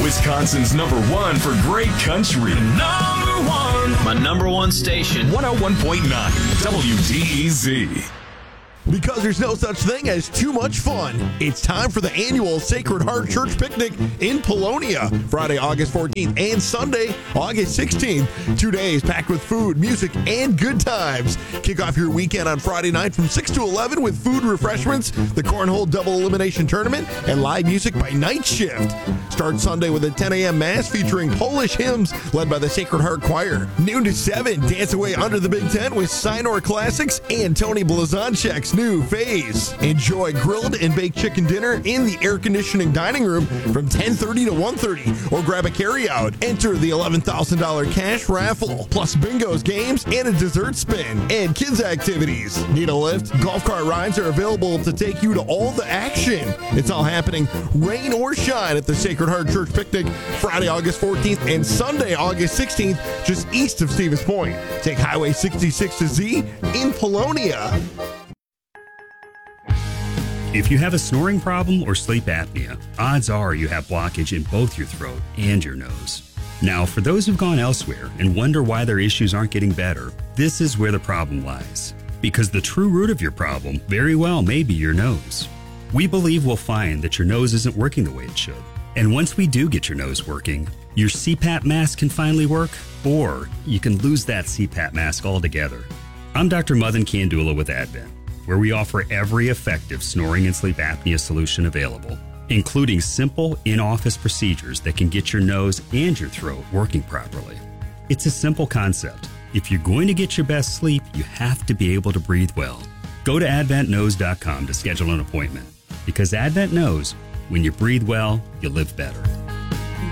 Wisconsin's #1 for great country. #1. My #1 station. 101.9 WDEZ. Because there's no such thing as too much fun, it's time for the annual Sacred Heart Church Picnic in Polonia, Friday, August 14th and Sunday, August 16th. 2 days packed with food, music, and good times. Kick off your weekend on Friday night from 6 to 11 with food, refreshments, the Cornhole Double Elimination Tournament, and live music by night shift. Start Sunday with a 10 a.m. Mass featuring Polish hymns led by the Sacred Heart Choir. Noon to 7, dance away under the Big Tent with Sinor Classics and Tony Blazonczyk's new Phase. Enjoy grilled and baked chicken dinner in the air conditioning dining room from 10:30 to 1:30, or grab a carryout. Enter the $11,000 cash raffle, plus bingos, games, and a dessert spin, and kids activities. Need a lift? Golf cart rides are available to take you to all the action. It's all happening, rain or shine, at the Sacred Heart Church Picnic, Friday, August 14th and Sunday, August 16th, just east of Stevens Point. Take Highway 66 to Z in Polonia. If you have a snoring problem or sleep apnea, odds are you have blockage in both your throat and your nose. Now, for those who've gone elsewhere and wonder why their issues aren't getting better, this is where the problem lies. Because the true root of your problem very well may be your nose. We believe we'll find that your nose isn't working the way it should. And once we do get your nose working, your CPAP mask can finally work, or you can lose that CPAP mask altogether. I'm Dr. Madan Kandula with Advent, where we offer every effective snoring and sleep apnea solution available, including simple in-office procedures that can get your nose and your throat working properly. It's a simple concept. If you're going to get your best sleep, you have to be able to breathe well. Go to adventknows.com to schedule an appointment, because Advent knows when you breathe well, you live better.